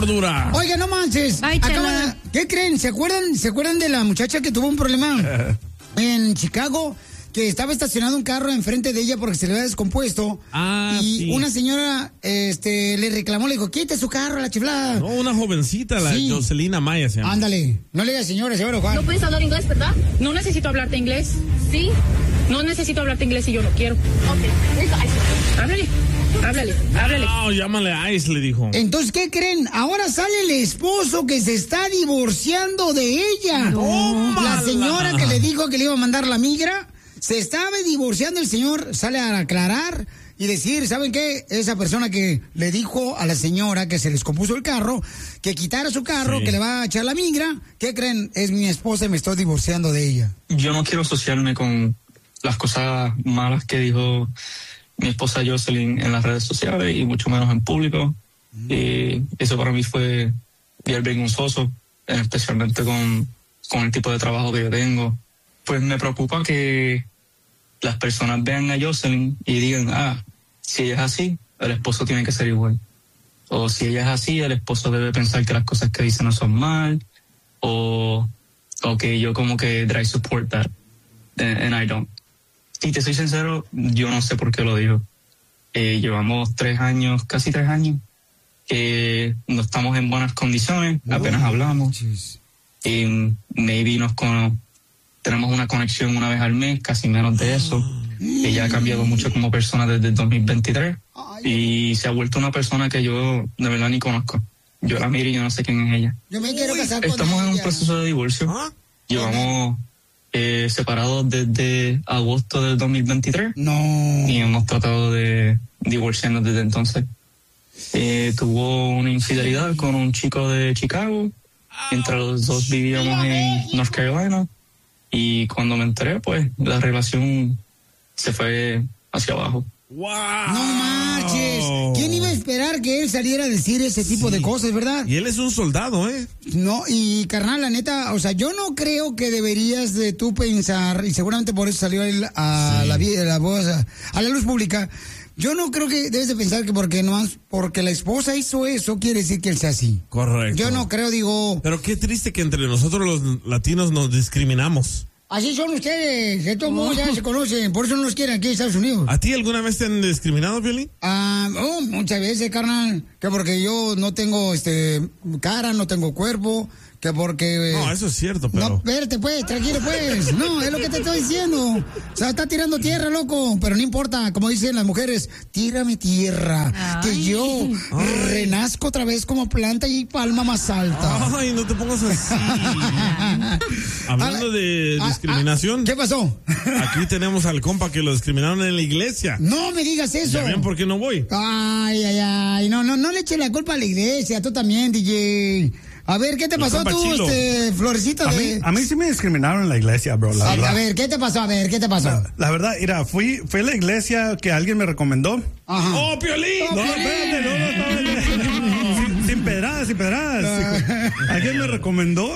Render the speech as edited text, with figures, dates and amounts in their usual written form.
gordura. Oiga, no manches. Ay, Chela. ¿Qué creen? ¿Se acuerdan de la muchacha que tuvo un problema en Chicago? Que estaba estacionado un carro enfrente de ella porque se le había descompuesto. Y sí. una señora le reclamó, le dijo, quite su carro a la chiflada. No, una jovencita, la Jocelyn Amaya se llama. Ándale, no le digas señora, se va a enojar. No puedes hablar inglés, ¿verdad? No necesito hablarte inglés. Sí. No necesito hablarte inglés y yo no quiero. Ok. Háblale. No, llámale a Ice, le dijo. Entonces, ¿qué creen? Ahora sale el esposo que se está divorciando de ella. La señora que le dijo que le iba a mandar la migra, se estaba divorciando. El señor sale a aclarar y decir, ¿saben qué? Esa persona que le dijo a la señora que se les compuso el carro, que quitara su carro, que le va a echar la migra, ¿qué creen? Es mi esposa y me estoy divorciando de ella. Yo no quiero asociarme con las cosas malas que dijo mi esposa Jocelyn en las redes sociales y mucho menos en público. Y eso para mí fue bien vergonzoso, especialmente con el tipo de trabajo que yo tengo. Pues me preocupa que las personas vean a Jocelyn y digan, si ella es así, el esposo tiene que ser igual. O si ella es así, el esposo debe pensar que las cosas que dice no son mal. O que yo como que I support that, and I don't. Si te soy sincero, yo no sé por qué lo digo. Llevamos 3 años, casi 3 años, que no estamos en buenas condiciones, apenas hablamos. Y maybe tenemos una conexión una vez al mes, casi menos de eso. Ella ha cambiado mucho como persona desde el 2023 y se ha vuelto una persona que yo de verdad ni conozco. Yo la miro y yo no sé quién es ella. Yo me quiero casar con ella. Estamos en un proceso de divorcio. Llevamos separados desde agosto del 2023. Y hemos tratado de divorciarnos desde entonces. Tuvo una infidelidad con un chico de Chicago. Mientras los dos vivíamos en North Carolina. Y cuando me enteré, pues, la relación se fue hacia abajo. ¡Wow! ¡No marches! ¿Quién iba a esperar que él saliera a decir ese tipo de cosas, verdad? Y él es un soldado, ¿eh? No, y carnal, la neta, o sea, yo no creo que deberías de tú pensar, y seguramente por eso salió él a la luz pública. Yo no creo que debes de pensar que porque la esposa hizo eso, quiere decir que él sea así. Correcto. Yo no creo, digo... Pero qué triste que entre nosotros los latinos nos discriminamos. Así son ustedes, de todos modos ya se conocen, por eso no los quieren aquí en Estados Unidos. ¿A ti alguna vez te han discriminado, Piolín? Muchas veces, carnal, que porque yo no tengo cara, no tengo cuerpo, que porque... no, eso es cierto, pero... No, espérate pues, tranquilo pues, no, es lo que te estoy diciendo. O sea, está tirando tierra, loco, pero no importa, como dicen las mujeres, tírame tierra, que yo renazco otra vez como planta y palma más alta. Ay, no te pongas así. Hablando de discriminación. ¿Qué pasó? Aquí tenemos al compa que lo discriminaron en la iglesia. No me digas eso. ¿Ya ven por qué no voy? Ay, no le eches la culpa a la iglesia, tú también, DJ. A ver, ¿qué te pasó tú, Florecita? A mí sí me discriminaron en la iglesia, bro, la verdad. A ver, ¿qué te pasó? La verdad, mira, fui a la iglesia que alguien me recomendó. Ajá. ¡Oh, Piolín! No, espérate, no, sin pedradas. Alguien me recomendó